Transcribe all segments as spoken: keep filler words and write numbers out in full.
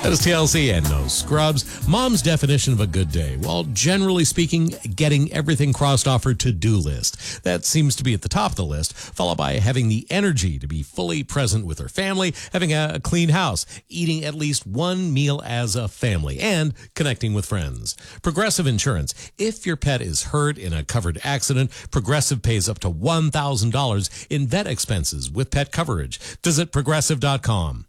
That is T L C and no scrubs. Mom's definition of a good day. Well, generally speaking, getting everything crossed off her to-do list. That seems to be at the top of the list, followed by having the energy to be fully present with her family, having a clean house, eating at least one meal as a family, and connecting with friends. Progressive Insurance. If your pet is hurt in a covered accident, Progressive pays up to one thousand dollars in vet expenses with pet coverage. Visit progressive dot com.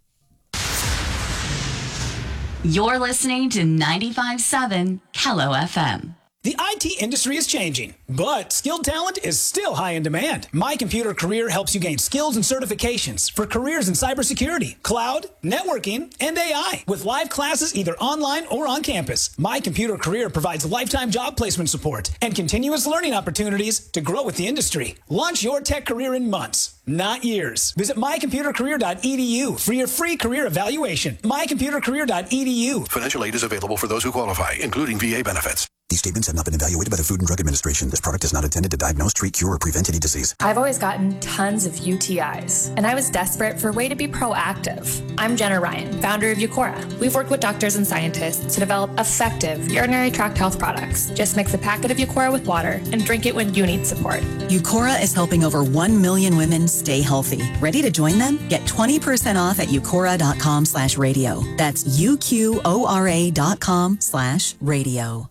You're listening to ninety-five point seven Kello F M. The I T industry is changing, but skilled talent is still high in demand. My Computer Career helps you gain skills and certifications for careers in cybersecurity, cloud, networking, and A I, with live classes either online or on campus. My Computer Career provides lifetime job placement support and continuous learning opportunities to grow with the industry. Launch your tech career in months, not years. Visit my computer career dot e d u for your free career evaluation. my computer career dot e d u. Financial aid is available for those who qualify, including V A benefits. These statements have not been evaluated by the Food and Drug Administration. This product is not intended to diagnose, treat, cure, or prevent any disease. I've always gotten tons of U T Is, and I was desperate for a way to be proactive. I'm Jenna Ryan, founder of Eucora. We've worked with doctors and scientists to develop effective urinary tract health products. Just mix a packet of Eucora with water and drink it when you need support. Eucora is helping over one million women stay healthy. Ready to join them? Get twenty percent off at eucora dot com slash radio. That's U Q O R A dot com slash radio.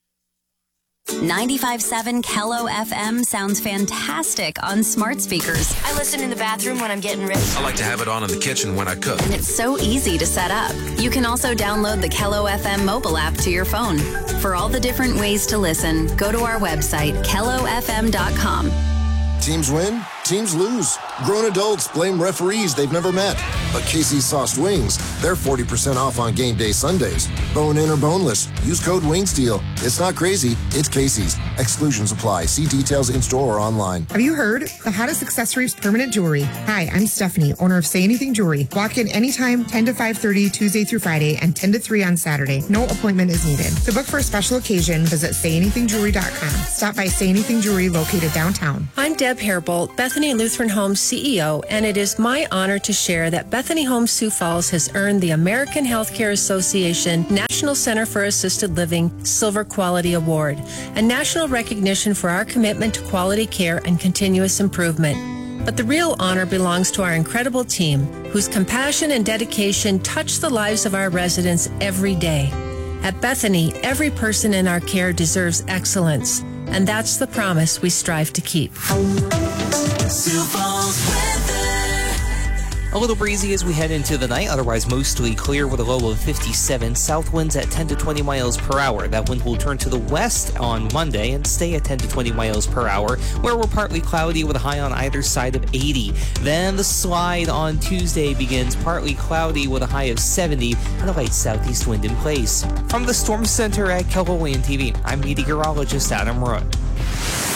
ninety-five point seven Kello F M sounds fantastic on smart speakers. I listen in the bathroom when I'm getting ready. I like to have it on in the kitchen when I cook. And it's so easy to set up. You can also download the Kello F M mobile app to your phone. For all the different ways to listen, go to our website, kello f m dot com. Teams win, teams lose. Grown adults blame referees they've never met. But Casey's Sauced Wings, they're forty percent off on game day Sundays. Bone-in or boneless, use code WINGSTEAL. It's not crazy, it's Casey's. Exclusions apply. See details in-store or online. Have you heard? The hottest accessories, permanent jewelry. Hi, I'm Stephanie, owner of Say Anything Jewelry. Walk in anytime, ten to five thirty, Tuesday through Friday, and ten to three on Saturday. No appointment is needed. To book for a special occasion, visit say anything jewelry dot com. Stop by Say Anything Jewelry located downtown. I'm Deb Hairbolt, Bethany Lutheran Homes C E O, and it is my honor to share that Bethany Homes Sioux Falls has earned the American Healthcare Association National Center for Assisted Living Silver Quality Award, a national recognition for our commitment to quality care and continuous improvement. But the real honor belongs to our incredible team, whose compassion and dedication touch the lives of our residents every day. At Bethany, every person in our care deserves excellence, and that's the promise we strive to keep. Sioux Falls weather. A little breezy as we head into the night, otherwise mostly clear with a low of fifty-seven. South winds at ten to twenty miles per hour. That wind will turn to the west on Monday and stay at ten to twenty miles per hour, where we're partly cloudy with a high on either side of eighty. Then the slide on Tuesday begins partly cloudy with a high of seventy and a light southeast wind in place. From the Storm Center at KELO N T V, I'm meteorologist Adam Roy.